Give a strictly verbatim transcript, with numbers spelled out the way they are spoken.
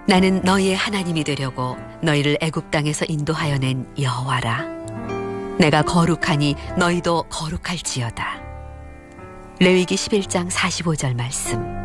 나는 너희의 하나님이 되려고 너희를 애굽 땅에서 인도하여 낸 여호와라. 내가 거룩하니 너희도 거룩할지어다. 레위기 십일 장 사십오 절 말씀.